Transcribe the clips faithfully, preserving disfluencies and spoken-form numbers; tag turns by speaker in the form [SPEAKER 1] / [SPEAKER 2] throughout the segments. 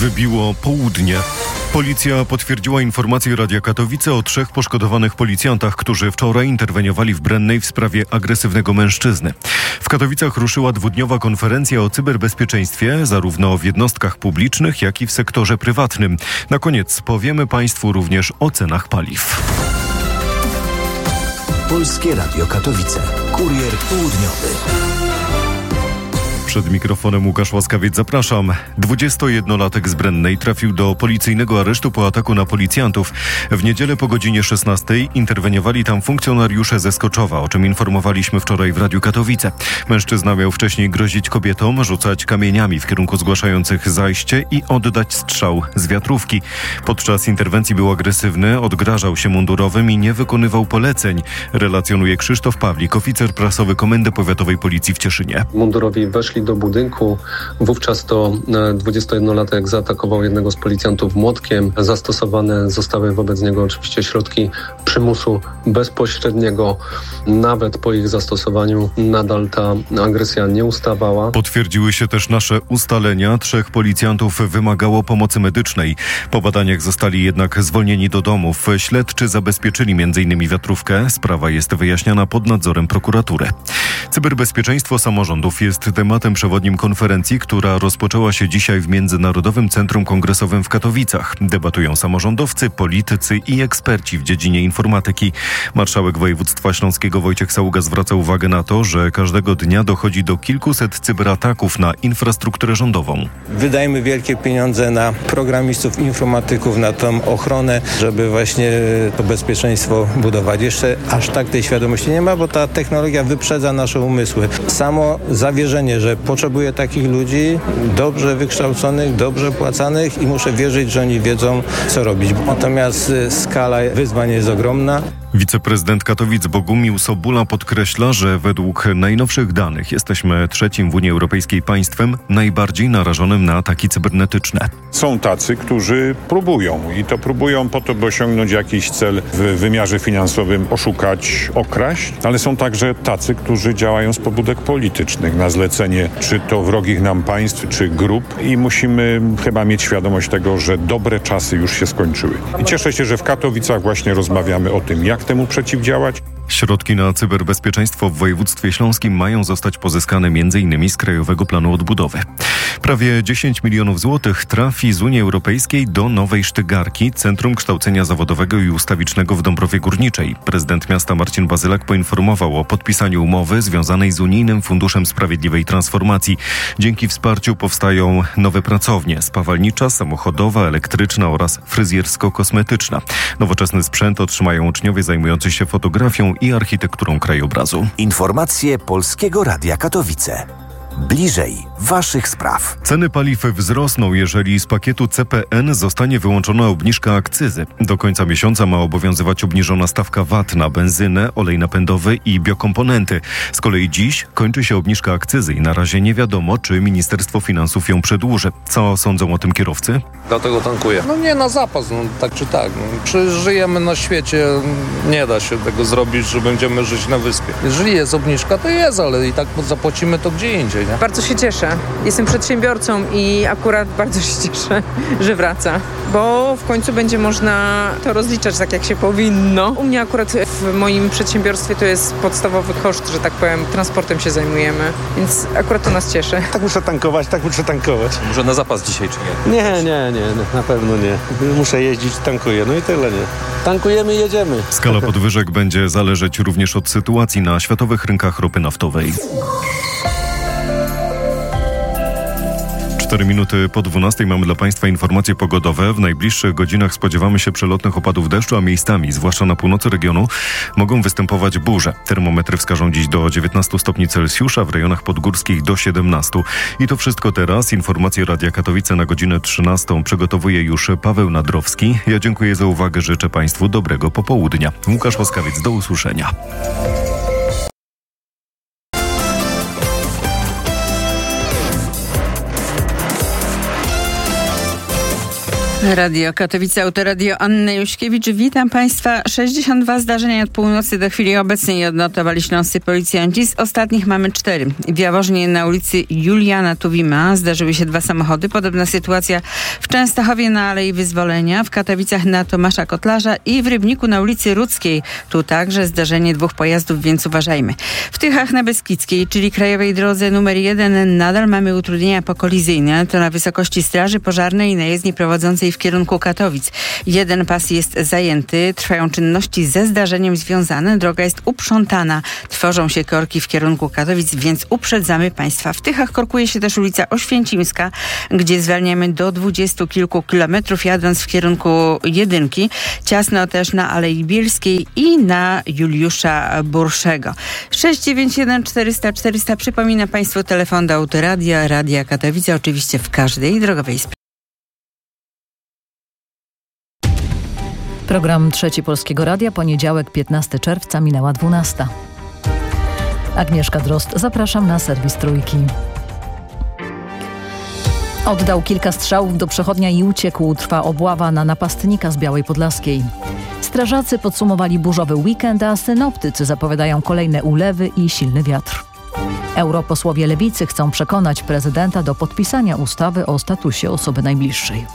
[SPEAKER 1] Wybiło południe. Policja potwierdziła informację Radia Katowice o trzech poszkodowanych policjantach, którzy wczoraj interweniowali w Brennej w sprawie agresywnego mężczyzny. W Katowicach ruszyła dwudniowa konferencja o cyberbezpieczeństwie, zarówno w jednostkach publicznych, jak i w sektorze prywatnym. Na koniec powiemy Państwu również o cenach paliw.
[SPEAKER 2] Polskie Radio Katowice. Kurier południowy.
[SPEAKER 1] Przed mikrofonem Łukasz Łaskawiec, zapraszam. dwudziestojednolatek z Brennej trafił do policyjnego aresztu po ataku na policjantów. W niedzielę po godzinie szesnastej interweniowali tam funkcjonariusze ze Skoczowa, o czym informowaliśmy wczoraj w Radiu Katowice. Mężczyzna miał wcześniej grozić kobietom, rzucać kamieniami w kierunku zgłaszających zajście i oddać strzał z wiatrówki. Podczas interwencji był agresywny, odgrażał się mundurowym i nie wykonywał poleceń, relacjonuje Krzysztof Pawlik, oficer prasowy Komendy Powiatowej Policji w Cieszynie.
[SPEAKER 3] Mundurowi weszli do budynku. Wówczas to dwudziestojednolatek zaatakował jednego z policjantów młotkiem. Zastosowane zostały wobec niego oczywiście środki przymusu bezpośredniego. Nawet po ich zastosowaniu nadal ta agresja nie ustawała.
[SPEAKER 1] Potwierdziły się też nasze ustalenia. Trzech policjantów wymagało pomocy medycznej. Po badaniach zostali jednak zwolnieni do domów. Śledczy zabezpieczyli między innymi wiatrówkę. Sprawa jest wyjaśniana pod nadzorem prokuratury. Cyberbezpieczeństwo samorządów jest tematem przewodnim konferencji, która rozpoczęła się dzisiaj w Międzynarodowym Centrum Kongresowym w Katowicach. Debatują samorządowcy, politycy i eksperci w dziedzinie informatyki. Marszałek województwa śląskiego Wojciech Saługa zwraca uwagę na to, że każdego dnia dochodzi do kilkuset cyberataków na infrastrukturę rządową.
[SPEAKER 4] Wydajemy wielkie pieniądze na programistów, informatyków, na tą ochronę, żeby właśnie to bezpieczeństwo budować. Jeszcze aż tak tej świadomości nie ma, bo ta technologia wyprzedza nasze umysły. Samo zawierzenie, że potrzebuję takich ludzi, dobrze wykształconych, dobrze płacanych i muszę wierzyć, że oni wiedzą, co robić. Natomiast skala wyzwań jest ogromna.
[SPEAKER 1] Wiceprezydent Katowic Bogumił Sobula podkreśla, że według najnowszych danych jesteśmy trzecim w Unii Europejskiej państwem najbardziej narażonym na ataki cybernetyczne.
[SPEAKER 5] Są tacy, którzy próbują i to próbują po to, by osiągnąć jakiś cel w wymiarze finansowym, oszukać, okraść, ale są także tacy, którzy działają z pobudek politycznych na zlecenie czy to wrogich nam państw, czy grup i musimy chyba mieć świadomość tego, że dobre czasy już się skończyły. I cieszę się, że w Katowicach właśnie rozmawiamy o tym, jak temu przeciwdziałać.
[SPEAKER 1] Środki na cyberbezpieczeństwo w województwie śląskim mają zostać pozyskane między innymi z Krajowego Planu Odbudowy. Prawie dziesięć milionów złotych trafi z Unii Europejskiej do Nowej Sztygarki, Centrum Kształcenia Zawodowego i Ustawicznego w Dąbrowie Górniczej. Prezydent miasta Marcin Bazylak poinformował o podpisaniu umowy związanej z Unijnym Funduszem Sprawiedliwej Transformacji. Dzięki wsparciu powstają nowe pracownie: spawalnicza, samochodowa, elektryczna oraz fryzjersko-kosmetyczna. Nowoczesny sprzęt otrzymają uczniowie zajmujący się fotografią i architekturą krajobrazu.
[SPEAKER 2] Informacje Polskiego Radia Katowice. Bliżej waszych spraw.
[SPEAKER 1] Ceny paliw wzrosną, jeżeli z pakietu C P N zostanie wyłączona obniżka akcyzy. Do końca miesiąca ma obowiązywać obniżona stawka V A T na benzynę, olej napędowy i biokomponenty. Z kolei dziś kończy się obniżka akcyzy i na razie nie wiadomo, czy Ministerstwo Finansów ją przedłuży. Co sądzą o tym kierowcy?
[SPEAKER 6] Dlatego tankuję. No nie na zapas, no tak czy tak. No, przecież żyjemy na świecie, nie da się tego zrobić, że będziemy żyć na wyspie. Jeżeli jest obniżka, to jest, ale i tak zapłacimy to gdzie indziej. Nie?
[SPEAKER 7] Bardzo się cieszę. Jestem przedsiębiorcą i akurat bardzo się cieszę, że wraca, bo w końcu będzie można to rozliczać tak, jak się powinno. U mnie akurat w moim przedsiębiorstwie to jest podstawowy koszt, że tak powiem, transportem się zajmujemy, więc akurat to nas cieszy.
[SPEAKER 8] Tak muszę tankować, tak muszę tankować.
[SPEAKER 6] Może na zapas dzisiaj, czy nie?
[SPEAKER 8] Nie, nie, nie, na pewno nie. Muszę jeździć, tankuję, no i tyle, nie. Tankujemy i jedziemy.
[SPEAKER 1] Skala podwyżek będzie zależeć również od sytuacji na światowych rynkach ropy naftowej. Cztery minuty po dwunastej mamy dla Państwa informacje pogodowe. W najbliższych godzinach spodziewamy się przelotnych opadów deszczu, a miejscami, zwłaszcza na północy regionu, mogą występować burze. Termometry wskażą dziś do dziewiętnastu stopni Celsjusza, w rejonach podgórskich do siedemnastu. I to wszystko teraz. Informacje Radia Katowice na godzinę trzynastą przygotowuje już Paweł Nadrowski. Ja dziękuję za uwagę, życzę Państwu dobrego popołudnia. Łukasz Łaskawiec, do usłyszenia.
[SPEAKER 9] Radio Katowice, Autoradio, Anna Juśkiewicz. Witam Państwa. sześćdziesiąt dwa zdarzenia od północy do chwili obecnej odnotowali śląscy policjanci. Z ostatnich mamy cztery. W Jaworznie na ulicy Juliana Tuwima zdarzyły się dwa samochody. Podobna sytuacja w Częstochowie na Alei Wyzwolenia, w Katowicach na Tomasza Kotlarza i w Rybniku na ulicy Rudzkiej. Tu także zdarzenie dwóch pojazdów, więc uważajmy. W Tychach na Beskidzkiej, czyli krajowej drodze numer jeden, nadal mamy utrudnienia pokolizyjne. To na wysokości Straży Pożarnej na jezdni prowadzącej w kierunku Katowic. Jeden pas jest zajęty. Trwają czynności ze zdarzeniem związane. Droga jest uprzątana. Tworzą się korki w kierunku Katowic, więc uprzedzamy Państwa. W Tychach korkuje się też ulica Oświęcimska, gdzie zwalniamy do dwudziestu kilku kilometrów jadąc w kierunku jedynki. Ciasno też na Alei Bielskiej i na Juliusza Burszego. sześć dziewięć jeden czterysta czterysta. Przypomina Państwu telefon do Autoradia, Radia Katowice, oczywiście w każdej drogowej sprawie.
[SPEAKER 10] Program Trzeci Polskiego Radia, poniedziałek, piętnastego czerwca, minęła dwunasta. Agnieszka Drozd, zapraszam na serwis Trójki. Oddał kilka strzałów do przechodnia i uciekł. Trwa obława na napastnika z Białej Podlaskiej. Strażacy podsumowali burzowy weekend, a synoptycy zapowiadają kolejne ulewy i silny wiatr. Europosłowie Lewicy chcą przekonać prezydenta do podpisania ustawy o statusie osoby najbliższej.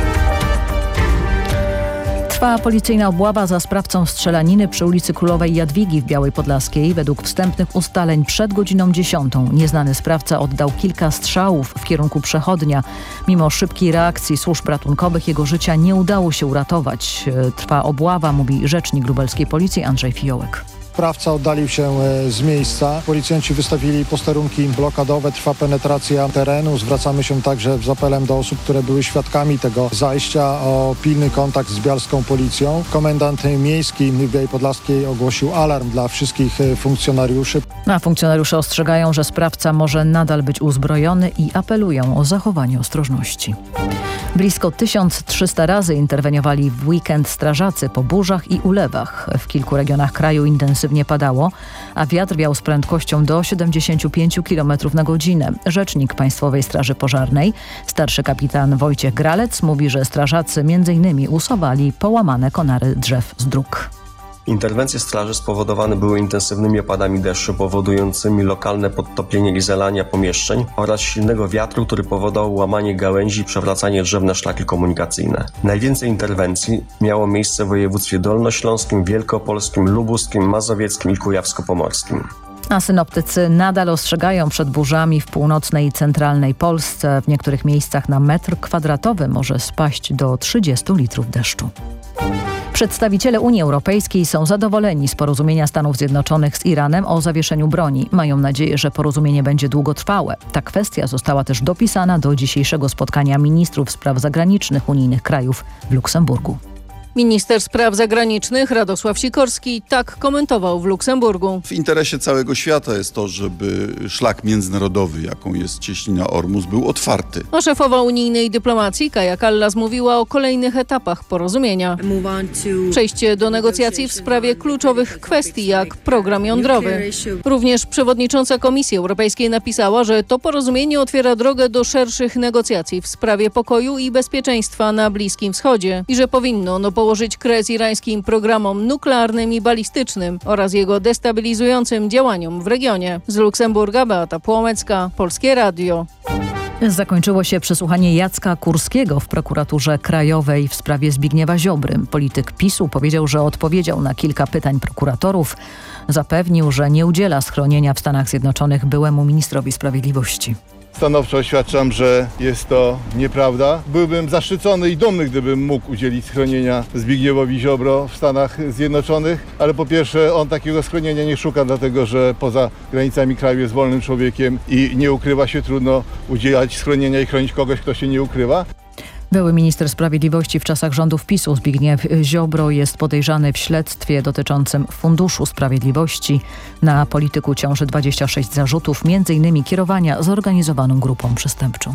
[SPEAKER 10] Trwa policyjna obława za sprawcą strzelaniny przy ulicy Królowej Jadwigi w Białej Podlaskiej. Według wstępnych ustaleń przed godziną dziesiątą nieznany sprawca oddał kilka strzałów w kierunku przechodnia. Mimo szybkiej reakcji służb ratunkowych jego życia nie udało się uratować. Trwa obława, mówi rzecznik lubelskiej policji Andrzej Fiołek.
[SPEAKER 11] Sprawca oddalił się z miejsca. Policjanci wystawili posterunki blokadowe. Trwa penetracja terenu. Zwracamy się także z apelem do osób, które były świadkami tego zajścia, o pilny kontakt z bialską policją. Komendant miejski w Białej Podlaskiej ogłosił alarm dla wszystkich funkcjonariuszy.
[SPEAKER 10] A funkcjonariusze ostrzegają, że sprawca może nadal być uzbrojony i apelują o zachowanie ostrożności. Blisko tysiąc trzysta razy interweniowali w weekend strażacy po burzach i ulewach. W kilku regionach kraju intensywnie padało, a wiatr wiał z prędkością do siedemdziesięciu pięciu kilometrów na godzinę. Rzecznik Państwowej Straży Pożarnej, starszy kapitan Wojciech Gralec, mówi, że strażacy między innymi usuwali połamane konary drzew z dróg.
[SPEAKER 12] Interwencje straży spowodowane były intensywnymi opadami deszczu powodującymi lokalne podtopienie i zalania pomieszczeń oraz silnego wiatru, który powodował łamanie gałęzi i przewracanie drzew na szlaki komunikacyjne. Najwięcej interwencji miało miejsce w województwie dolnośląskim, wielkopolskim, lubuskim, mazowieckim i kujawsko-pomorskim.
[SPEAKER 10] A synoptycy nadal ostrzegają przed burzami w północnej i centralnej Polsce. W niektórych miejscach na metr kwadratowy może spaść do trzydziestu litrów deszczu. Przedstawiciele Unii Europejskiej są zadowoleni z porozumienia Stanów Zjednoczonych z Iranem o zawieszeniu broni. Mają nadzieję, że porozumienie będzie długotrwałe. Ta kwestia została też dopisana do dzisiejszego spotkania ministrów spraw zagranicznych unijnych krajów w Luksemburgu.
[SPEAKER 13] Minister spraw zagranicznych Radosław Sikorski tak komentował w Luksemburgu.
[SPEAKER 14] W interesie całego świata jest to, żeby szlak międzynarodowy, jaką jest cieśnina Ormus, był otwarty.
[SPEAKER 13] A szefowa unijnej dyplomacji Kaja Kallas mówiła o kolejnych etapach porozumienia. Przejście do negocjacji w sprawie kluczowych kwestii, jak program jądrowy. Również przewodnicząca Komisji Europejskiej napisała, że to porozumienie otwiera drogę do szerszych negocjacji w sprawie pokoju i bezpieczeństwa na Bliskim Wschodzie i że powinno ono położyć kres irańskim programom nuklearnym i balistycznym oraz jego destabilizującym działaniom w regionie. Z Luksemburga Beata Płomecka, Polskie Radio.
[SPEAKER 10] Zakończyło się przesłuchanie Jacka Kurskiego w prokuraturze krajowej w sprawie Zbigniewa Ziobry. Polityk PiSu powiedział, że odpowiedział na kilka pytań prokuratorów. Zapewnił, że nie udziela schronienia w Stanach Zjednoczonych byłemu ministrowi sprawiedliwości.
[SPEAKER 15] Stanowczo oświadczam, że jest to nieprawda. Byłbym zaszczycony i dumny, gdybym mógł udzielić schronienia Zbigniewowi Ziobro w Stanach Zjednoczonych, ale po pierwsze on takiego schronienia nie szuka, dlatego że poza granicami kraju jest wolnym człowiekiem i nie ukrywa się. Trudno udzielać schronienia i chronić kogoś, kto się nie ukrywa.
[SPEAKER 10] Były minister sprawiedliwości w czasach rządów PiSu Zbigniew Ziobro jest podejrzany w śledztwie dotyczącym Funduszu Sprawiedliwości. Na polityku ciąży dwadzieścia sześć zarzutów, między innymi kierowania zorganizowaną grupą przestępczą.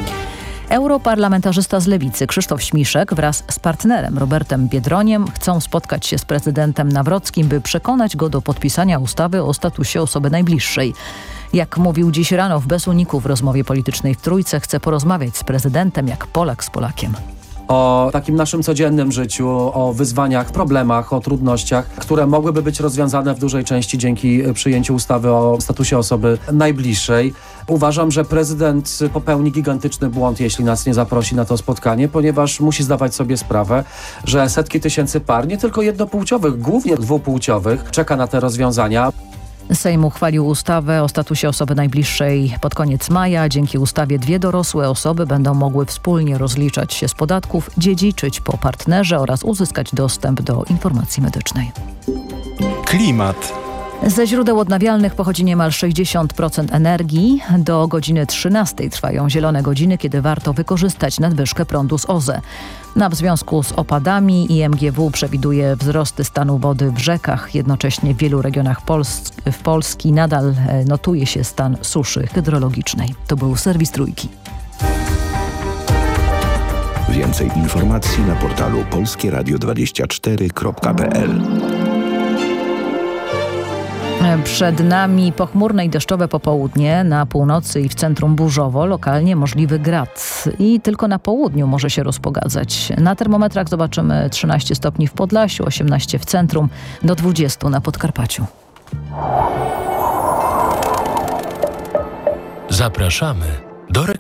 [SPEAKER 10] Europarlamentarzysta z Lewicy Krzysztof Śmiszek wraz z partnerem Robertem Biedroniem chcą spotkać się z prezydentem Nawrockim, by przekonać go do podpisania ustawy o statusie osoby najbliższej. Jak mówił dziś rano w Bez Uniku w rozmowie politycznej w Trójce, chce porozmawiać z prezydentem jak Polak z Polakiem.
[SPEAKER 16] o takim naszym codziennym życiu, o wyzwaniach, problemach, o trudnościach, które mogłyby być rozwiązane w dużej części dzięki przyjęciu ustawy o statusie osoby najbliższej. Uważam, że prezydent popełni gigantyczny błąd, jeśli nas nie zaprosi na to spotkanie, ponieważ musi zdawać sobie sprawę, że setki tysięcy par, nie tylko jednopłciowych, głównie dwupłciowych, czeka na te rozwiązania.
[SPEAKER 10] Sejm uchwalił ustawę o statusie osoby najbliższej pod koniec maja. Dzięki ustawie dwie dorosłe osoby będą mogły wspólnie rozliczać się z podatków, dziedziczyć po partnerze oraz uzyskać dostęp do informacji medycznej.
[SPEAKER 17] Klimat.
[SPEAKER 10] Ze źródeł odnawialnych pochodzi niemal sześćdziesiąt procent energii. Do godziny trzynastej trwają zielone godziny, kiedy warto wykorzystać nadwyżkę prądu z O Z E. Na w związku z opadami I M G W przewiduje wzrosty stanu wody w rzekach. Jednocześnie w wielu regionach Pols- w Polski nadal notuje się stan suszy hydrologicznej. To był serwis Trójki.
[SPEAKER 2] Więcej informacji na portalu polskie radio dwadzieścia cztery kropka p l.
[SPEAKER 10] Przed nami pochmurne i deszczowe popołudnie, na północy i w centrum burzowo, lokalnie możliwy grad i tylko na południu może się rozpogadzać. Na termometrach zobaczymy trzynaście stopni w Podlasiu, osiemnaście w centrum, do dwudziestu na Podkarpaciu.
[SPEAKER 18] Zapraszamy do re-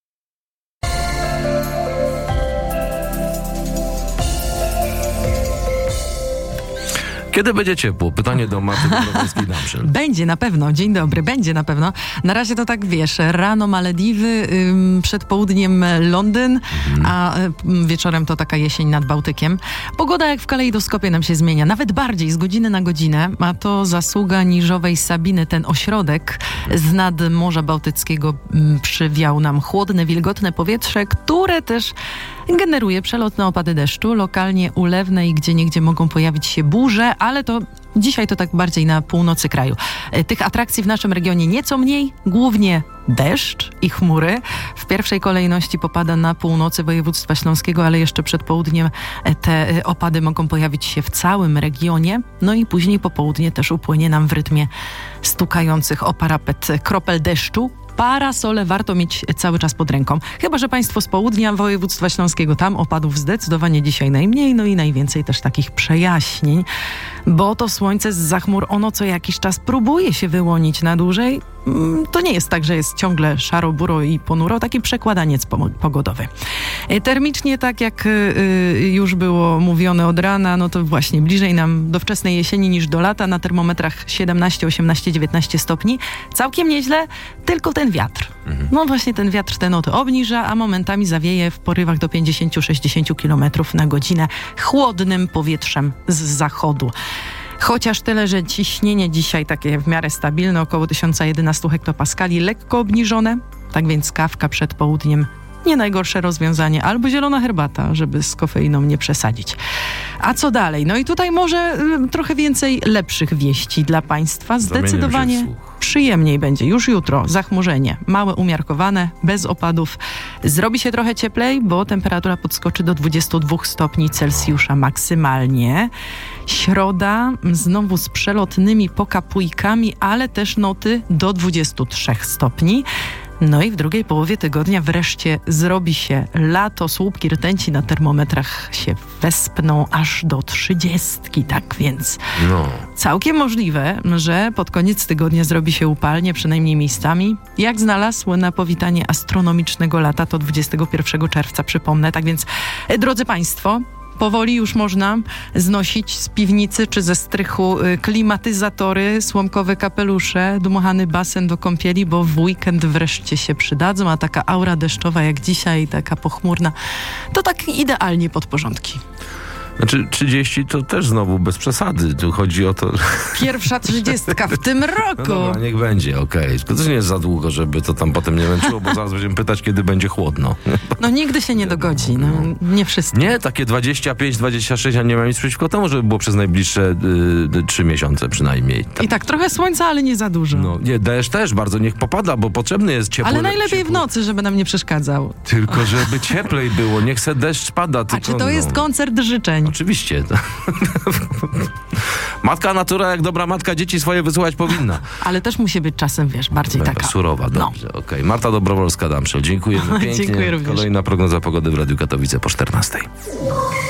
[SPEAKER 18] Kiedy będzie ciepło? Pytanie do Marty Dobrowolskiej-Namszel.
[SPEAKER 19] Będzie na pewno, dzień dobry, będzie na pewno. Na razie to tak, wiesz, rano Malediwy, ym, przed południem Londyn, mhm. a y, wieczorem to taka jesień nad Bałtykiem. Pogoda jak w kalejdoskopie nam się zmienia, nawet bardziej, z godziny na godzinę, a to zasługa niżowej Sabiny. Ten ośrodek z nad Morza Bałtyckiego ym, przywiał nam chłodne, wilgotne powietrze, które też generuje przelotne opady deszczu, lokalnie ulewne i gdzieniegdzie mogą pojawić się burze, ale to dzisiaj to tak bardziej na północy kraju. Tych atrakcji w naszym regionie nieco mniej, głównie deszcz i chmury. W pierwszej kolejności popada na północy województwa śląskiego, ale jeszcze przed południem te opady mogą pojawić się w całym regionie. No i później po południe też upłynie nam w rytmie stukających o parapet kropel deszczu. Parasole warto mieć cały czas pod ręką. Chyba że państwo z południa województwa śląskiego, tam opadów zdecydowanie dzisiaj najmniej, no i najwięcej też takich przejaśnień, bo to słońce z chmur, ono co jakiś czas próbuje się wyłonić na dłużej. To nie jest tak, że jest ciągle szaro, buro i ponuro, taki przekładaniec pogodowy. Termicznie, tak jak już było mówione od rana, no to właśnie bliżej nam do wczesnej jesieni niż do lata, na termometrach siedemnaście, osiemnaście, dziewiętnaście stopni. Całkiem nieźle, tylko ten wiatr. Mhm. No właśnie ten wiatr te noty obniża, a momentami zawieje w porywach do pięćdziesiąt do sześćdziesięciu kilometrów na godzinę chłodnym powietrzem z zachodu. Chociaż tyle, że ciśnienie dzisiaj takie w miarę stabilne, około tysiąc jedenaście hektopaskali, lekko obniżone, tak więc kawka przed południem nie najgorsze rozwiązanie, albo zielona herbata, żeby z kofeiną nie przesadzić. A co dalej? No i tutaj może y, trochę więcej lepszych wieści dla państwa. Zdecydowanie przyjemniej będzie. Już jutro zachmurzenie, małe, umiarkowane, bez opadów. Zrobi się trochę cieplej, bo temperatura podskoczy do dwudziestu dwóch stopni Celsjusza maksymalnie. Środa znowu z przelotnymi pokapujkami, ale też noty do dwudziestu trzech stopni. No i w drugiej połowie tygodnia wreszcie zrobi się lato, słupki rtęci na termometrach się wespną aż do trzydziestki, tak więc no. Całkiem możliwe, że pod koniec tygodnia zrobi się upalnie, przynajmniej miejscami. Jak znalazł na powitanie astronomicznego lata, to dwudziestego pierwszego czerwca, przypomnę. Tak więc, drodzy państwo, powoli już można znosić z piwnicy czy ze strychu klimatyzatory, słomkowe kapelusze, dmuchany basen do kąpieli, bo w weekend wreszcie się przydadzą, a taka aura deszczowa jak dzisiaj, taka pochmurna, to tak idealnie pod porządki.
[SPEAKER 17] Znaczy trzydzieści to też znowu bez przesady. Tu chodzi o to...
[SPEAKER 19] Pierwsza trzydziestka w tym roku.
[SPEAKER 17] No dobra, niech będzie, okej. Okay. Tylko to nie jest za długo, żeby to tam potem nie męczyło, bo zaraz będziemy pytać, kiedy będzie chłodno.
[SPEAKER 19] No nigdy się nie dogodzi, no nie wszystko.
[SPEAKER 17] Nie, takie dwadzieścia pięć, dwadzieścia sześć, ja nie mam nic przeciwko temu, żeby było przez najbliższe trzy y, miesiące przynajmniej.
[SPEAKER 19] Tam. I tak trochę słońca, ale nie za dużo.
[SPEAKER 17] No nie, deszcz też bardzo niech popada, bo potrzebny jest ciepły.
[SPEAKER 19] Ale najlepiej
[SPEAKER 17] ciepły.
[SPEAKER 19] w nocy, żeby nam nie przeszkadzał.
[SPEAKER 17] Tylko żeby cieplej było, niech se deszcz pada. Tylko,
[SPEAKER 19] a czy to jest
[SPEAKER 17] no.
[SPEAKER 19] koncert życzeń?
[SPEAKER 17] Oczywiście. Matka natura, jak dobra matka, dzieci swoje wysyłać powinna.
[SPEAKER 19] Ale też musi być czasem, wiesz, bardziej
[SPEAKER 17] Taka
[SPEAKER 19] taka...
[SPEAKER 17] surowa, dobrze, no. Okej. Okay. Marta Dobrowolska-Damszel, dziękujemy pięknie.
[SPEAKER 19] Dziękuję również.
[SPEAKER 17] Kolejna prognoza pogody w Radiu Katowice po czternastej.